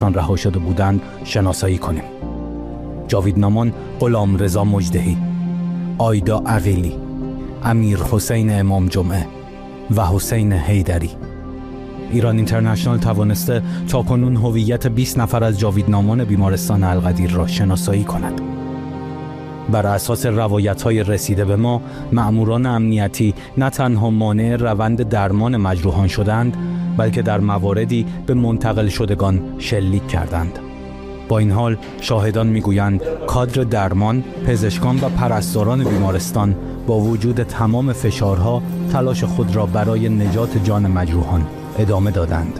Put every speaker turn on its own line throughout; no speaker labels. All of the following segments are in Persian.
رها شده بودند شناسایی کنیم. جاوید نامان غلامرضا مجدهی، آیدا عقیلی، امیر حسین امام جمعه و حسین حیدری. ایران اینترنشنال توانسته تاکنون هویت 20 نفر از جاویدنامان بیمارستان القدیر را شناسایی کند. بر اساس روایت‌های رسیده به ما، مأموران امنیتی نه تنها مانع روند درمان مجروحان شدند، بلکه در مواردی به منتقل شدگان شلیک کردند. با این حال شاهدان میگویند کادر درمان، پزشکان و پرستاران بیمارستان با وجود تمام فشارها تلاش خود را برای نجات جان مجروحان ادامه دادند.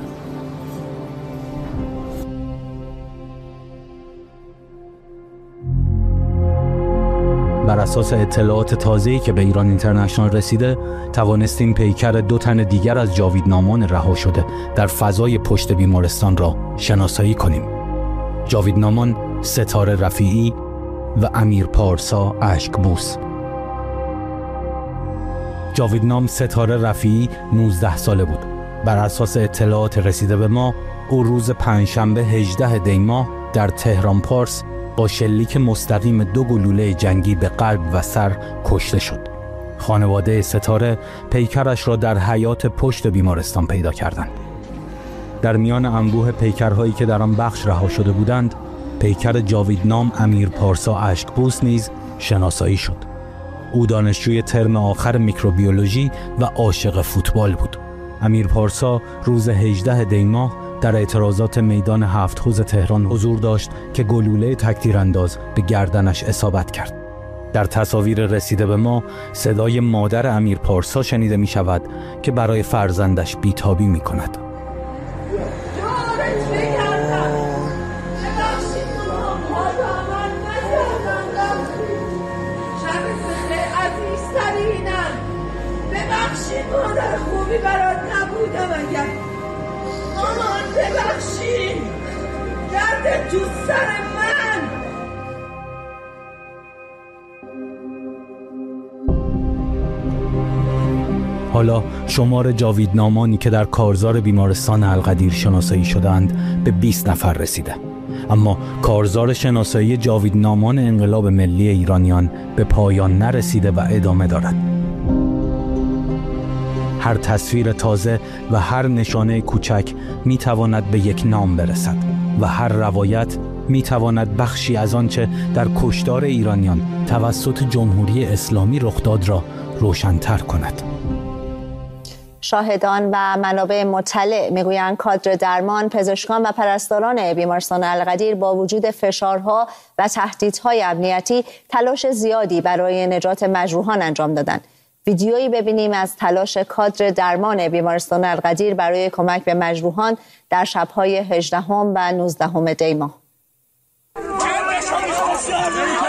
بر اساس اطلاعات تازه‌ای که به ایران اینترنشنال رسیده، توانستیم پیکر 2 تن دیگر از جاویدنامان رها شده در فضای پشت بیمارستان را شناسایی کنیم. جاویدنامان ستاره رفیعی و امیر پارسا اشکبوس. جاویدنام ستاره رفیعی 19 ساله بود. بر اساس اطلاعات رسیده به ما، او روز پنجشنبه 18 دی ماه در تهران پارس با شلیک مستقیم 2 گلوله جنگی به قلب و سر کشته شد. خانواده ستاره پیکرش را در حیاط پشت بیمارستان پیدا کردند. در میان انبوه پیکرهایی که در آن بخش رها شده بودند، پیکر جاویدنام امیر پارسا اشکبوس نیز شناسایی شد. او دانشجوی ترم آخر میکروبیولوژی و عاشق فوتبال بود. امیر پارسا روز 18 دی ماه در اعتراضات میدان 7 حوض تهران حضور داشت که گلوله تکتیرانداز به گردنش اصابت کرد. در تصاویر رسیده به ما، صدای مادر امیر پارسا شنیده می شود که برای فرزندش بیتابی می کند.
مادر خوبی برات نبودم اگر مامان ببخشید، درد تو سر من.
حالا شمار جاویدنامانی که در کارزار بیمارستان القدیر شناسایی شدند به 20 نفر رسیده. اما کارزار شناسایی جاویدنامان انقلاب ملی ایرانیان به پایان نرسیده و ادامه دارد. هر تصویر تازه و هر نشانه کوچک می تواند به یک نام برسد و هر روایت می تواند بخشی از آنچه در کشتار ایرانیان توسط جمهوری اسلامی رخ داد را روشن‌تر کند.
شاهدان و منابع مطلع میگویند کادر درمان، پزشکان و پرستاران بیمارستان القدیر با وجود فشارها و تهدیدهای امنیتی تلاش زیادی برای نجات مجروحان انجام دادند. ویدیویی ببینیم از تلاش کادر درمان بیمارستان القدیر برای کمک به مجروحان در شب‌های 18 و 19 دی ماه.